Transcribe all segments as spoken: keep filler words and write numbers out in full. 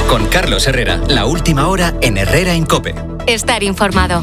Con Carlos Herrera, la última hora en Herrera en COPE. Estar informado.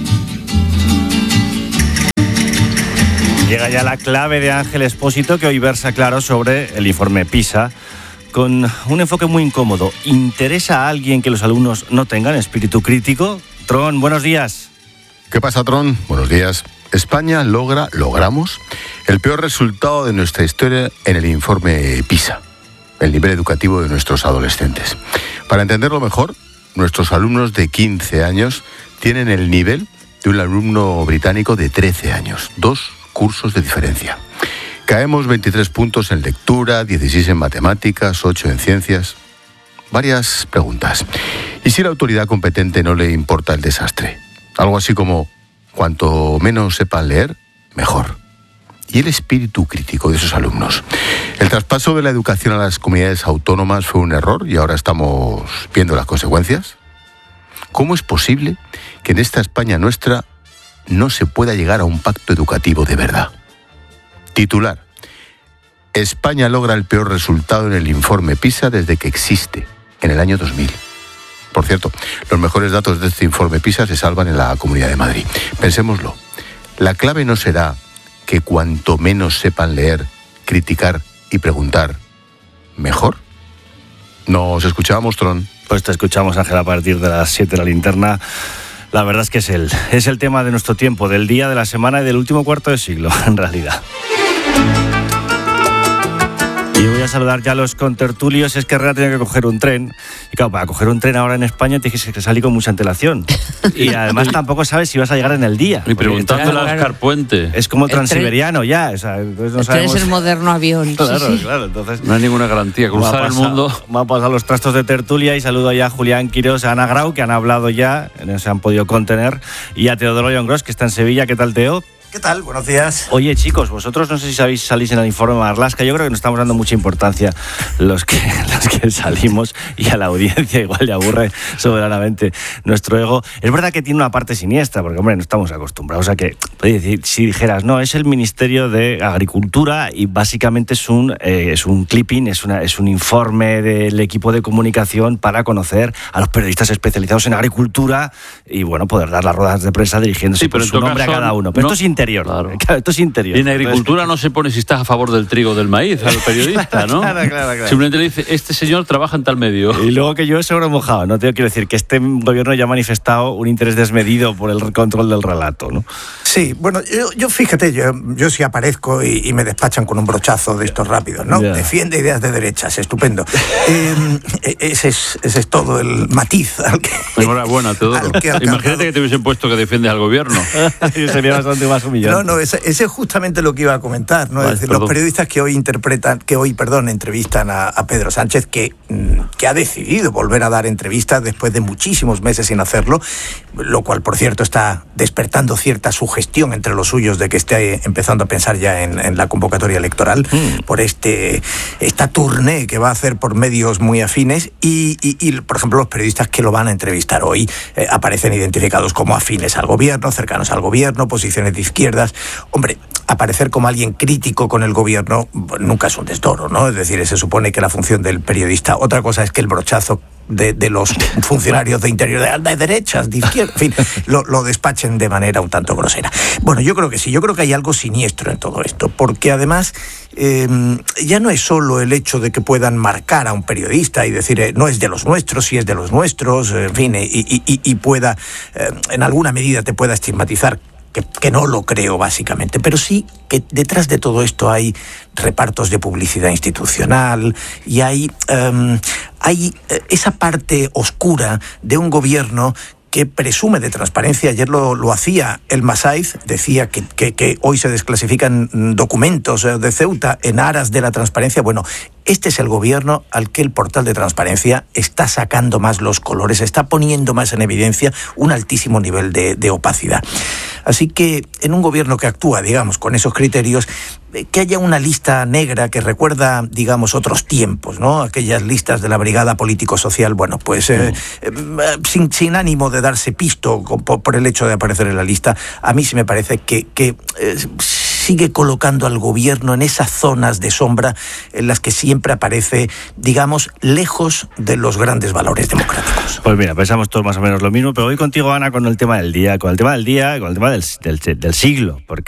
Llega ya la clave de Ángel Expósito, que hoy versa claro sobre el informe PISA, con un enfoque muy incómodo. ¿Interesa a alguien que los alumnos no tengan espíritu crítico? Tron, buenos días. ¿Qué pasa, Tron? Buenos días. España logra, logramos, el peor resultado de nuestra historia en el informe PISA, el nivel educativo de nuestros adolescentes. Para entenderlo mejor, nuestros alumnos de quince años tienen el nivel de un alumno británico de trece años, dos cursos de diferencia. Caemos veintitrés puntos en lectura, dieciséis en matemáticas, ocho en ciencias. Varias preguntas. ¿Y si la autoridad competente no le importa el desastre? Algo así como, cuanto menos sepan leer, mejor. ¿Y el espíritu crítico de esos alumnos? El traspaso de la educación a las comunidades autónomas fue un error y ahora estamos viendo las consecuencias. ¿Cómo es posible que en esta España nuestra no se pueda llegar a un pacto educativo de verdad? Titular: España logra el peor resultado en el informe PISA desde que existe, en el año dos mil. Por cierto, los mejores datos de este informe PISA se salvan en la Comunidad de Madrid. Pensémoslo, la clave no será que cuanto menos sepan leer, criticar y preguntar, ¿mejor? ¿Nos escuchamos, Tron? Pues te escuchamos, Ángel, a partir de las siete de la linterna. La verdad es que es el, es el tema de nuestro tiempo, del día, de la semana y del último cuarto de siglo, en realidad. Y voy a saludar ya a los contertulios. Es que Herrera tiene que coger un tren. Y claro, para coger un tren ahora en España tienes que salir con mucha antelación. Y además tampoco sabes si vas a llegar en el día. Y preguntándole a Oscar Puente. Es como el El transiberiano ya. O sea, entonces no el tren es el moderno avión. Claro, sí, sí. claro. Entonces, no hay ninguna garantía. Cruzar el mundo. Vamos a pasar los trastos de tertulia y saludo ya a Julián Quirós, a Ana Grau, que han hablado ya, no se han podido contener, y a Teodoro Llongros, que está en Sevilla. ¿Qué tal, Teo? ¿Qué tal? Buenos días. Oye, chicos, vosotros no sé si sabéis, salís en el informe Marlaska. Yo creo que nos estamos dando mucha importancia los que, los que salimos, y a la audiencia igual le aburre soberanamente nuestro ego. Es verdad que tiene una parte siniestra, porque, hombre, no estamos acostumbrados a que, si dijeras, no, es el Ministerio de Agricultura y básicamente es un, eh, es un clipping, es, una, es un informe del equipo de comunicación para conocer a los periodistas especializados en agricultura y, bueno, poder dar las ruedas de prensa dirigiéndose sí, pero por su nombre caso, a cada uno. Pero no, esto es interior. Claro. Esto es interior. Y en agricultura no se pone si estás a favor del trigo o del maíz al periodista, ¿no? Claro, claro, claro. Simplemente le dice, este señor trabaja en tal medio. Y luego que yo seguro mojado, ¿no? Te quiero decir que este gobierno ya ha manifestado un interés desmedido por el control del relato, ¿no? Sí, bueno, yo, yo fíjate, yo, yo sí aparezco y, y me despachan con un brochazo de estos rápidos, ¿no? Yeah. Defiende ideas de derechas, estupendo. eh, ese, es, ese es todo el matiz al que... Enhorabuena, Teodoro. Imagínate alcanzado. Que te hubiesen puesto que defiendes al gobierno. Sería bastante más humillante. No, no, ese, ese es justamente lo que iba a comentar, ¿no? Vale, es decir, perdón. los periodistas que hoy interpretan, que hoy, perdón, entrevistan a, a Pedro Sánchez, que, que ha decidido volver a dar entrevistas después de muchísimos meses sin hacerlo, lo cual, por cierto, está despertando cierta sugestión entre los suyos de que esté empezando a pensar ya en, en la convocatoria electoral mm. por este esta tournée que va a hacer por medios muy afines y, y, y por ejemplo, los periodistas que lo van a entrevistar hoy eh, aparecen identificados como afines al gobierno, cercanos al gobierno, posiciones de izquierdas. Hombre, aparecer como alguien crítico con el gobierno nunca es un desdoro, ¿no? Es decir, se supone que la función del periodista, otra cosa es que el brochazo de, de los funcionarios de interior, de, de derechas, de izquierda, en fin, lo, lo despachen de manera un tanto grosera. Bueno, yo creo que sí, yo creo que hay algo siniestro en todo esto, porque además eh, ya no es solo el hecho de que puedan marcar a un periodista y decir, eh, no es de los nuestros, sí es de los nuestros, en fin, y, y, y, y pueda, eh, en alguna medida te pueda estigmatizar. Que, que no lo creo, básicamente, pero sí que detrás de todo esto hay repartos de publicidad institucional y hay, um, hay esa parte oscura de un gobierno que presume de transparencia. Ayer lo, lo hacía el Masaiz, decía que, que, que hoy se desclasifican documentos de Ceuta en aras de la transparencia. Bueno, este es el gobierno al que el portal de transparencia está sacando más los colores, está poniendo más en evidencia un altísimo nivel de, de opacidad. Así que en un gobierno que actúa, digamos, con esos criterios, que haya una lista negra que recuerda, digamos, otros tiempos, ¿no? Aquellas listas de la Brigada Político-Social, bueno, pues eh, eh, sin, sin ánimo de darse pisto por, por el hecho de aparecer en la lista, a mí sí me parece que, que eh, sigue colocando al gobierno en esas zonas de sombra en las que siempre aparece, digamos, lejos de los grandes valores democráticos. Pues mira, pensamos todos más o menos lo mismo, pero voy contigo, Ana, con el tema del día, con el tema del día, con el tema del, del, del siglo, porque